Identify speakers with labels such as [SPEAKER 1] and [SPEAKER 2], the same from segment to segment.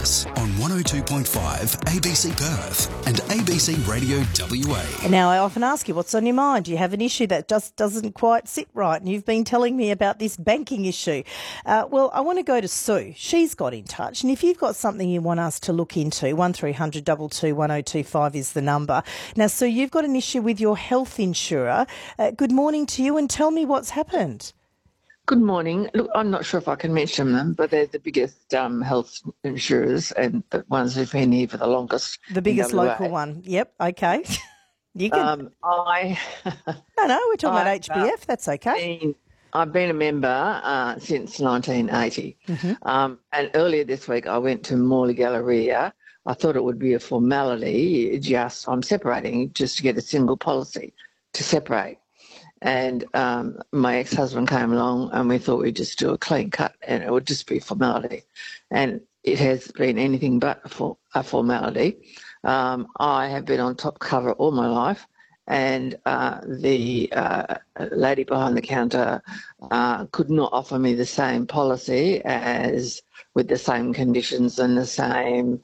[SPEAKER 1] On 102.5 ABC Perth and ABC Radio WA.
[SPEAKER 2] And now I often ask you, what's on your mind? Do you have an issue that just doesn't quite sit right? And you've been telling me about this banking issue. Well, I want to go to Sue. She's got in touch. And if you've got something you want us to look into, 1300 22 1025 is the number. Now, Sue, you've got an issue with your health insurer. Good morning to you and tell me what's happened.
[SPEAKER 3] Good morning. Look, I'm not sure if I can mention them, but they're the biggest health insurers and the ones who've been here for the longest.
[SPEAKER 2] The biggest local one. Yep, okay. You can... No, we're talking about HBF. That's okay.
[SPEAKER 3] I've been a member since 1980. Mm-hmm. And earlier this week I went to Morley Galleria. I thought it would be a formality, I'm separating just to get a single policy to separate. And my ex-husband came along and we thought we'd just do a clean cut and it would just be a formality. And it has been anything but a formality. I have been on top cover all my life and the lady behind the counter could not offer me the same policy as with the same conditions and the same,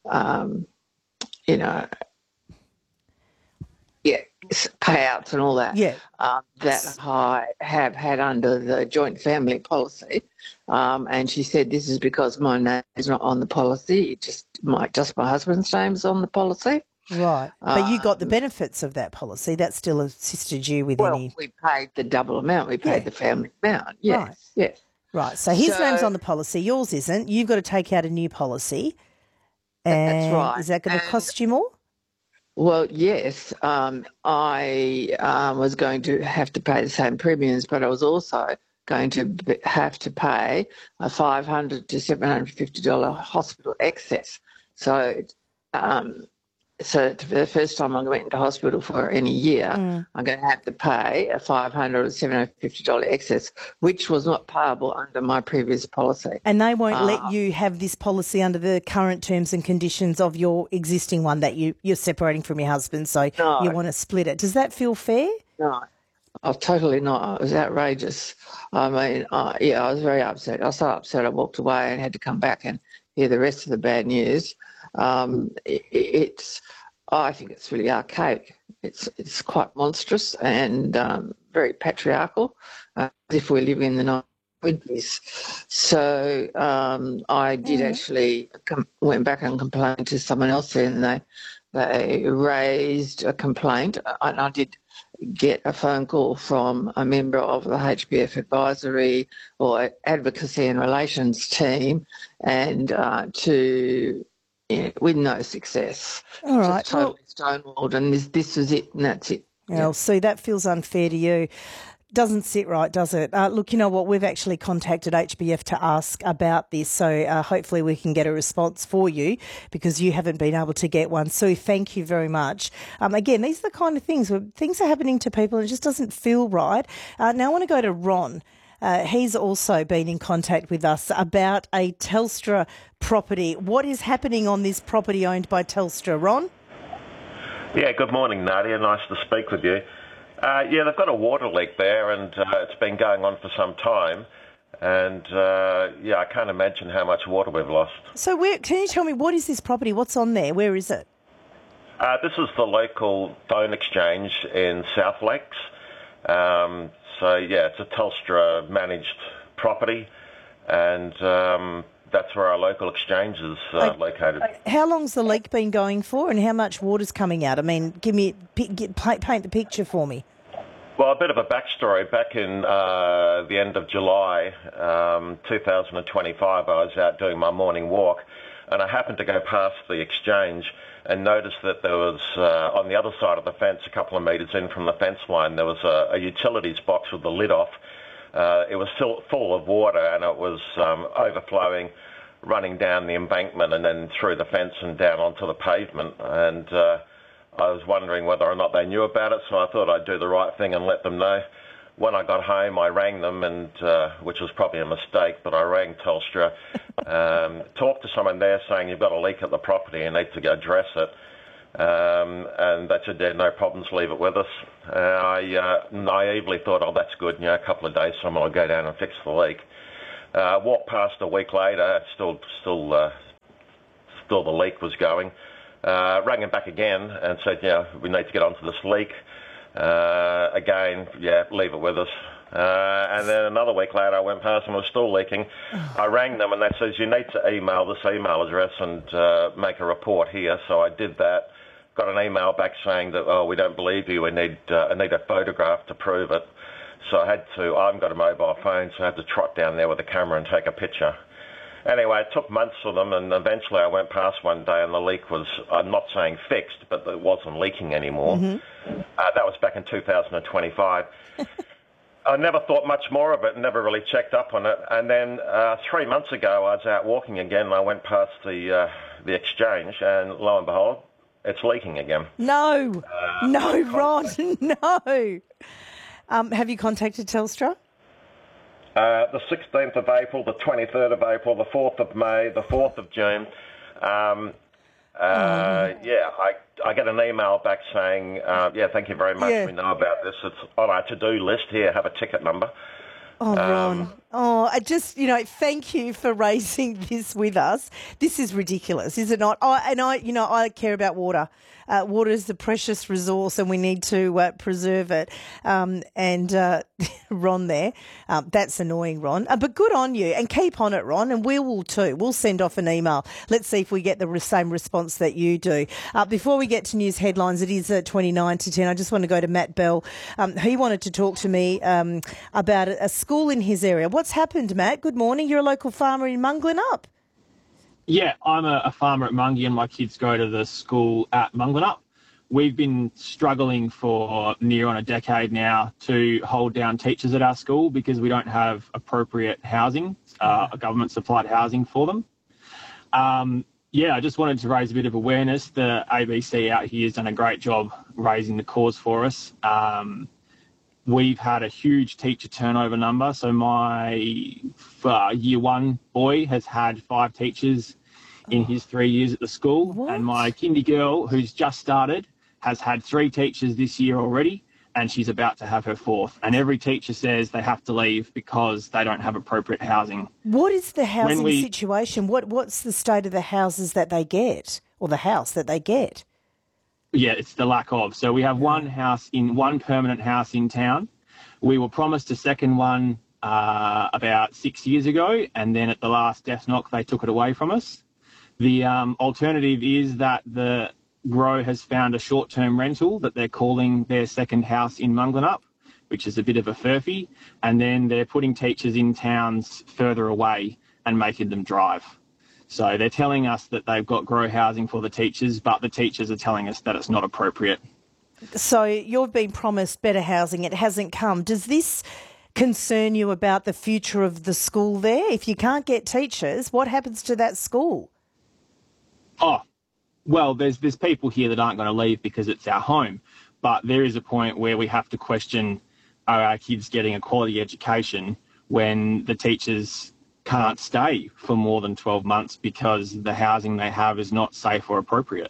[SPEAKER 3] payouts and all that that I have had under the joint family policy. And she said, this is because my name is not on the policy. Just my husband's name's on the policy.
[SPEAKER 2] Right. But you got the benefits of that policy. That still assisted you with any...
[SPEAKER 3] Well, we paid the double amount. We paid the family amount. Yes,
[SPEAKER 2] right.
[SPEAKER 3] Yes.
[SPEAKER 2] Right. So his name's on the policy. Yours isn't. You've got to take out a new policy. And
[SPEAKER 3] that's right.
[SPEAKER 2] Is that going to cost you more?
[SPEAKER 3] Well, yes, I was going to have to pay the same premiums, but I was also going to have to pay a $500 to $750 hospital excess. So, for the first time I went into hospital for any year, I'm going to have to pay a $500 or $750 excess, which was not payable under my previous policy.
[SPEAKER 2] And they won't let you have this policy under the current terms and conditions of your existing one that you're separating from your husband, so you want to split it. Does that feel fair?
[SPEAKER 3] No. Oh, totally not. It was outrageous. I mean, I was very upset. I was so upset I walked away and had to come back and hear the rest of the bad news. I think it's really archaic. It's quite monstrous and very patriarchal, as if we're living in the 1920s. So I did actually went back and complained to someone else, and they raised a complaint, and I did get a phone call from a member of the HBF advisory or advocacy and relations team, and with no success.
[SPEAKER 2] All right.
[SPEAKER 3] So totally stonewalled, and this was it, and that's it.
[SPEAKER 2] Well, see, that feels unfair to you. Doesn't sit right, does it? Look, you know what? We've actually contacted HBF to ask about this, so hopefully we can get a response for you because you haven't been able to get one. So thank you very much. Again, these are the kind of things where things are happening to people and it just doesn't feel right. Now I want to go to Ron. He's also been in contact with us about a Telstra property. What is happening on this property owned by Telstra, Ron?
[SPEAKER 4] Yeah, good morning, Nadia. Nice to speak with you. They've got a water leak there, and it's been going on for some time. And, I can't imagine how much water we've lost.
[SPEAKER 2] So can you tell me, what is this property? What's on there? Where is it?
[SPEAKER 4] This is the local phone exchange in South Lakes. It's a Telstra-managed property, and that's where our local exchange is located.
[SPEAKER 2] How long's the leak been going for, and how much water's coming out? I mean, paint the picture for me.
[SPEAKER 4] Well, a bit of a backstory. Back in the end of July 2025, I was out doing my morning walk, and I happened to go past the exchange and noticed that there was, on the other side of the fence, a couple of metres in from the fence line, there was a utilities box with the lid off. It was still full of water, and it was overflowing, running down the embankment and then through the fence and down onto the pavement. And I was wondering whether or not they knew about it, so I thought I'd do the right thing and let them know. When I got home, I rang them, and which was probably a mistake, but I rang Telstra, talked to someone there saying, you've got a leak at the property, you need to go address it. And they said, no problems, leave it with us. I naively thought, that's good, a couple of days someone will go down and fix the leak. Walked past a week later, it's still still the leak was going. Rang him back again and said, we need to get onto this leak. Again, leave it with us. And then another week later, I went past and it was still leaking. I rang them and they says, you need to email this email address and make a report here. So I did that. Got an email back saying that, we don't believe you. I need a photograph to prove it. So I haven't got a mobile phone, so I had to trot down there with a camera and take a picture. Anyway, it took months for them, and eventually I went past one day and the leak was, I'm not saying fixed, but it wasn't leaking anymore. Mm-hmm. That was back in 2025. I never thought much more of it, never really checked up on it. And then 3 months ago, I was out walking again, and I went past the exchange, and lo and behold, it's leaking again.
[SPEAKER 2] No, Ron, no. Have you contacted Telstra?
[SPEAKER 4] The 16th of April, the 23rd of April, the 4th of May, the 4th of June. I get an email back saying, thank you very much. Yeah. We know about this. It's on our to-do list. Here, have a ticket number.
[SPEAKER 2] Oh, Ron. I just, thank you for raising this with us. This is ridiculous, is it not? I care about water. Water is the precious resource and we need to preserve it. Ron there, that's annoying, Ron. But good on you and keep on it, Ron, and we will too. We'll send off an email. Let's see if we get the same response that you do. Before we get to news headlines, it is 29 to 10. I just want to go to Matt Bell. He wanted to talk to me about a school in his area. What's happened, Matt? Good morning. You're a local farmer in Munglenup.
[SPEAKER 5] Yeah, I'm a farmer at Mungie and my kids go to the school at Munglenup. We've been struggling for near on a decade now to hold down teachers at our school because we don't have appropriate housing, government-supplied housing for them. I just wanted to raise a bit of awareness. The ABC out here has done a great job raising the cause for us. We've had a huge teacher turnover number. So my year one boy has had 5 teachers in his 3 years at the school.
[SPEAKER 2] What?
[SPEAKER 5] And my kindy girl, who's just started, has had 3 teachers this year already, and she's about to have her 4th. And every teacher says they have to leave because they don't have appropriate housing.
[SPEAKER 2] What is the housing situation? What's the state of the houses that they get, or the house that they get?
[SPEAKER 5] Yeah, it's the lack of. So we have one permanent house in town. We were promised a second one about 6 years ago, and then at the last death knock, they took it away from us. The alternative is that the Grow has found a short-term rental that they're calling their second house in Munglenup, which is a bit of a furphy, and then they're putting teachers in towns further away and making them drive. So they're telling us that they've got Grow housing for the teachers, but the teachers are telling us that it's not appropriate.
[SPEAKER 2] So you've been promised better housing. It hasn't come. Does this concern you about the future of the school there? If you can't get teachers, what happens to that school?
[SPEAKER 5] Oh, well, there's people here that aren't going to leave because it's our home. But there is a point where we have to question, are our kids getting a quality education when the teachers can't stay for more than 12 months because the housing they have is not safe or appropriate?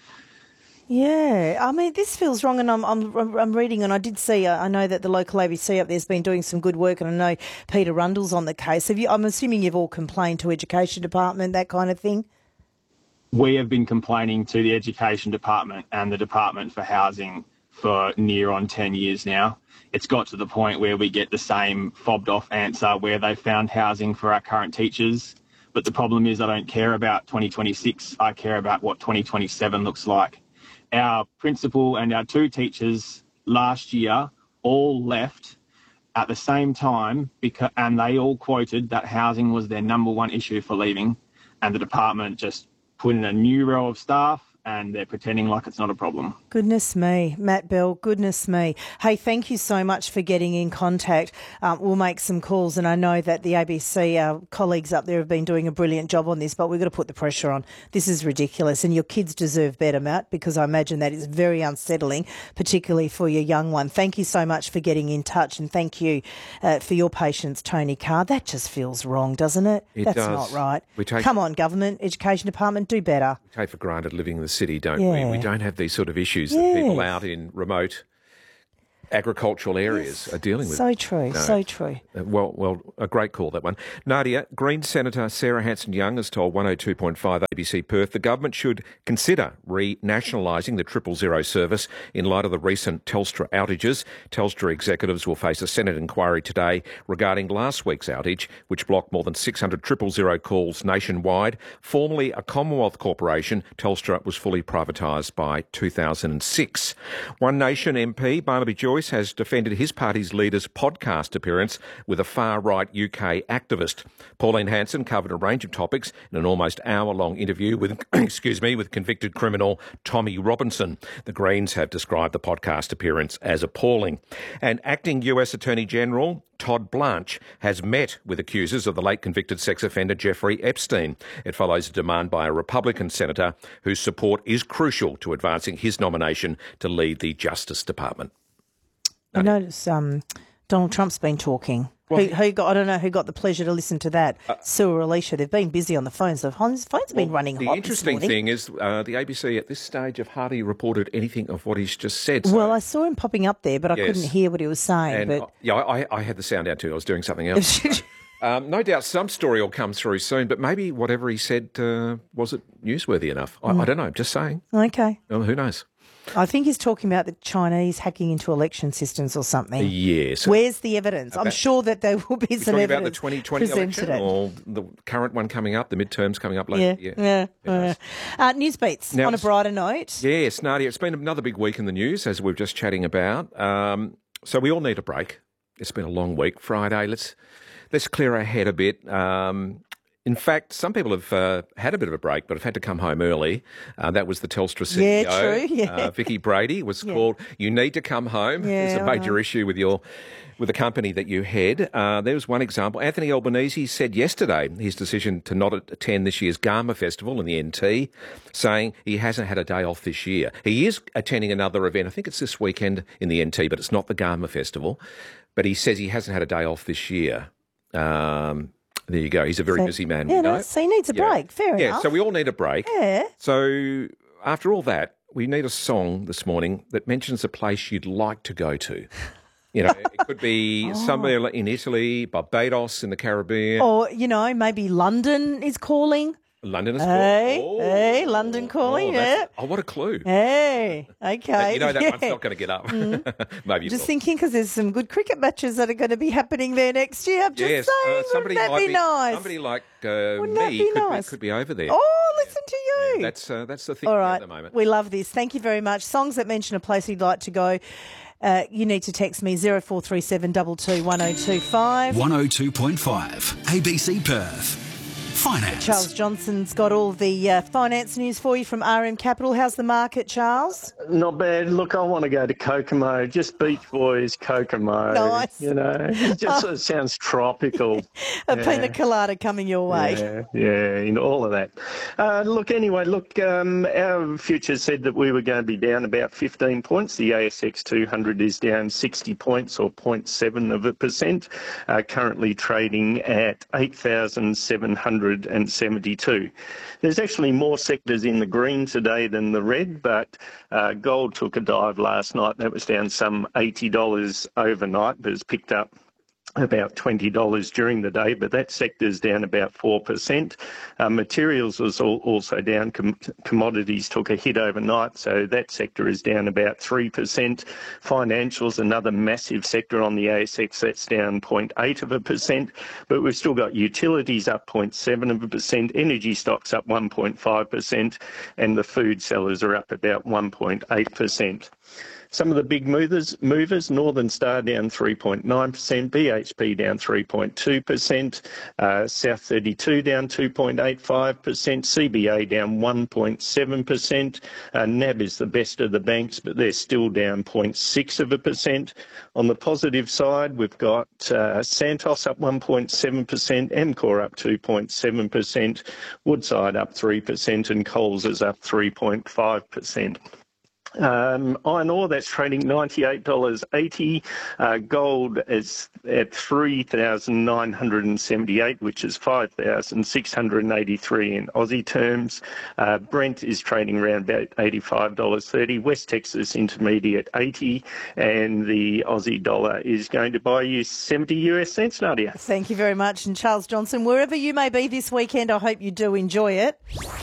[SPEAKER 2] Yeah, I mean, this feels wrong, and I'm reading, and I did see. I know that the local ABC up there's been doing some good work, and I know Peter Rundle's on the case. I'm assuming you've all complained to Education Department, that kind of thing.
[SPEAKER 5] We have been complaining to the Education Department and the Department for Housing for near on 10 years now. It's got to the point where we get the same fobbed off answer where they found housing for our current teachers. But the problem is I don't care about 2026. I care about what 2027 looks like. Our principal and our 2 teachers last year all left at the same time and they all quoted that housing was their number one issue for leaving, and the department just put in a new row of staff and they're pretending like it's not a problem.
[SPEAKER 2] Goodness me, Matt Bell, goodness me. Hey, thank you so much for getting in contact. We'll make some calls, and I know that the ABC colleagues up there have been doing a brilliant job on this, but we've got to put the pressure on. This is ridiculous, and your kids deserve better, Matt, because I imagine that is very unsettling, particularly for your young one. Thank you so much for getting in touch, and thank you for your patience, Tony Carr. That just feels wrong, doesn't it? That's not right. Come on, government, Education Department, do better.
[SPEAKER 6] We take for granted living in the city, don't we? We don't have these sort of issues that people out in remote agricultural areas are dealing with.
[SPEAKER 2] So true, so true.
[SPEAKER 6] Well, a great call, that one. Nadia, Greens Senator Sarah Hanson-Young has told 102.5 ABC Perth the government should consider renationalising the 000 service in light of the recent Telstra outages. Telstra executives will face a Senate inquiry today regarding last week's outage, which blocked more than 600 000 calls nationwide. Formerly a Commonwealth corporation, Telstra was fully privatised by 2006. One Nation MP, Barnaby Joyce, has defended his party's leader's podcast appearance with a far-right UK activist. Pauline Hanson covered a range of topics in an almost hour-long interview with, with convicted criminal Tommy Robinson. The Greens have described the podcast appearance as appalling. And acting US Attorney General Todd Blanche has met with accusers of the late convicted sex offender Jeffrey Epstein. It follows a demand by a Republican senator whose support is crucial to advancing his nomination to lead the Justice Department.
[SPEAKER 2] I notice Donald Trump's been talking. Well, I don't know who got the pleasure to listen to that. Sue or Alicia, they've been busy on the phones. The phone's been running hot.
[SPEAKER 6] The interesting thing is the ABC at this stage have hardly reported anything of what he's just said.
[SPEAKER 2] So. Well, I saw him popping up there, but I couldn't hear what he was saying.
[SPEAKER 6] And, I had the sound out too. I was doing something else. No doubt some story will come through soon, but maybe whatever he said, wasn't newsworthy enough. I don't know. I'm just saying.
[SPEAKER 2] Okay.
[SPEAKER 6] Well, who knows?
[SPEAKER 2] I think he's talking about the Chinese hacking into election systems or something.
[SPEAKER 6] Yes.
[SPEAKER 2] Where's the evidence? I'm sure that there will be some evidence.
[SPEAKER 6] About the 2020 election or the current one coming up, the midterms coming up later?
[SPEAKER 2] Yeah. News beats now, on a brighter note.
[SPEAKER 6] Yes, Nadia, it's been another big week in the news, as we were just chatting about. So we all need a break. It's been a long week. Friday, let's clear our head a bit. In fact, some people have had a bit of a break, but have had to come home early. That was the Telstra CEO.
[SPEAKER 2] Yeah, true. Yeah.
[SPEAKER 6] Vicky Brady was called. You need to come home.
[SPEAKER 2] Yeah,
[SPEAKER 6] There's a major issue with the company that you head. There was one example. Anthony Albanese said yesterday his decision to not attend this year's Garma Festival in the NT, saying he hasn't had a day off this year. He is attending another event. I think it's this weekend in the NT, but it's not the Garma Festival. But he says he hasn't had a day off this year. There you go. He's a very busy man.
[SPEAKER 2] Yeah, so he needs a break. Fair enough.
[SPEAKER 6] Yeah, so we all need a break.
[SPEAKER 2] Yeah.
[SPEAKER 6] So after all that, we need a song this morning that mentions a place you'd like to go to. You know, it could be somewhere in Italy, Barbados in the Caribbean.
[SPEAKER 2] Or, maybe London is calling.
[SPEAKER 6] London is
[SPEAKER 2] calling. Hey, London calling,
[SPEAKER 6] what a clue.
[SPEAKER 2] Hey, okay.
[SPEAKER 6] That one's not going to get up. Maybe
[SPEAKER 2] just thinking because there's some good cricket matches that are going to be happening there next year. I'm just saying, wouldn't that be nice?
[SPEAKER 6] Somebody like
[SPEAKER 2] me
[SPEAKER 6] could be over there.
[SPEAKER 2] Oh, listen to you.
[SPEAKER 6] Yeah, that's the thing
[SPEAKER 2] all right,
[SPEAKER 6] at the moment.
[SPEAKER 2] We love this. Thank you very much. Songs that mention a place you'd like to go. You need to text me 0437 22 1025.
[SPEAKER 1] 102.5 ABC Perth. Finance.
[SPEAKER 2] Charles Johnson's got all the finance news for you from RM Capital. How's the market, Charles?
[SPEAKER 7] Not bad. Look, I want to go to Kokomo, just Beach Boys, Kokomo.
[SPEAKER 2] Nice.
[SPEAKER 7] It just sounds tropical.
[SPEAKER 2] A pina colada coming your way.
[SPEAKER 7] Yeah, all of that. Our futures said that we were going to be down about 15 points. The ASX 200 is down 60 points or 0.7%, currently trading at 8,772. There's actually more sectors in the green today than the red, but gold took a dive last night. That was down some $80 overnight, but it's picked up about $20 during the day, but that sector's down about 4%. Materials was also down. Commodities took a hit overnight, so that sector is down about 3%. Financials, another massive sector on the ASX, that's down 0.8%, but we've still got utilities up 0.7%, energy stocks up 1.5%, and the food sellers are up about 1.8%. Some of the big movers, Northern Star down 3.9%, BHP down 3.2%, South 32 down 2.85%, CBA down 1.7%. NAB is the best of the banks, but they're still down 0.6%. On the positive side, we've got Santos up 1.7%, Amcor up 2.7%, Woodside up 3%, and Coles is up 3.5%. Iron ore, that's trading $98.80. Gold is at $3,978, which is $5,683 in Aussie terms. Brent is trading around about $85.30. West Texas Intermediate 80, and the Aussie dollar is going to buy you 70 US cents, Nadia.
[SPEAKER 2] Thank you very much. And Charles Johnson, wherever you may be this weekend, I hope you do enjoy it.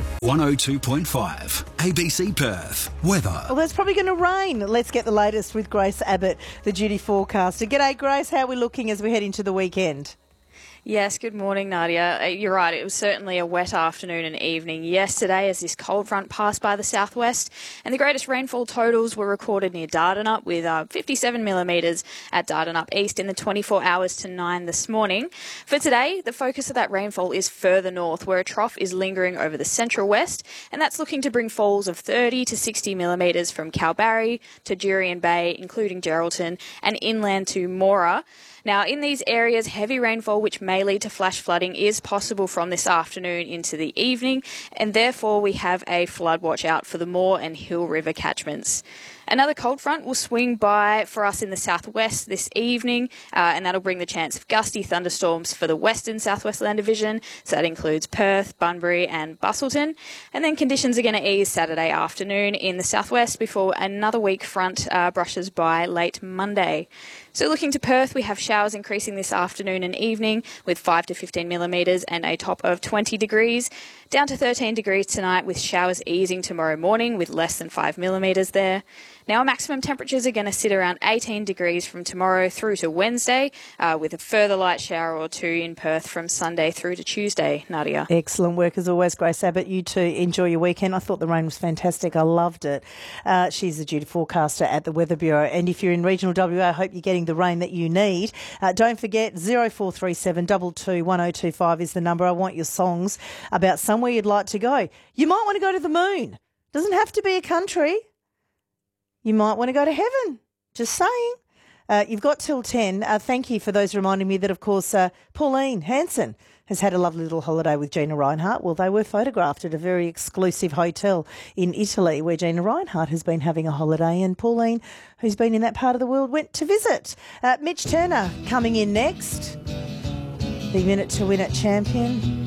[SPEAKER 1] 102.5 ABC Perth. Weather.
[SPEAKER 2] Well, it's probably going to rain. Let's get the latest with Grace Abbott, the duty forecaster. G'day, Grace. How are we looking as we head into the weekend?
[SPEAKER 8] Yes, good morning, Nadia. You're right, it was certainly a wet afternoon and evening yesterday as this cold front passed by the southwest, and the greatest rainfall totals were recorded near Dardanup with 57 millimetres at Dardanup East in the 24 hours to 9 this morning. For today, the focus of that rainfall is further north, where a trough is lingering over the central west, and that's looking to bring falls of 30 to 60 millimetres from Kalbarri to Jurien Bay, including Geraldton, and inland to Mora. Now, in these areas, heavy rainfall, which may lead to flash flooding, is possible from this afternoon into the evening, and therefore we have a flood watch out for the Moore and Hill River catchments. Another cold front will swing by for us in the southwest this evening, and that'll bring the chance of gusty thunderstorms for the western southwest land division. So that includes Perth, Bunbury and Busselton. And then conditions are going to ease Saturday afternoon in the southwest before another weak front brushes by late Monday. So looking to Perth, we have showers increasing this afternoon and evening with 5 to 15 millimetres and a top of 20 degrees. Down to 13 degrees tonight with showers easing tomorrow morning with less than 5 millimetres there. Now, our maximum temperatures are going to sit around 18 degrees from tomorrow through to Wednesday, with a further light shower or two in Perth from Sunday through to Tuesday, Nadia.
[SPEAKER 2] Excellent work as always, Grace Abbott. You too, enjoy your weekend. I thought the rain was fantastic. I loved it. She's the duty forecaster at the Weather Bureau. And if you're in regional WA, I hope you're getting the rain that you need. Don't forget, 0437 22 1025 is the number. I want your songs about somewhere you'd like to go. You might want to go to the moon. Doesn't have to be a country. You might want to go to heaven. Just saying. You've got till 10. Thank you for those reminding me that, of course, Pauline Hanson has had a lovely little holiday with Gina Reinhardt. Well, they were photographed at a very exclusive hotel in Italy where Gina Reinhardt has been having a holiday, and Pauline, who's been in that part of the world, went to visit. Mitch Turner coming in next. The Minute to Win It champion.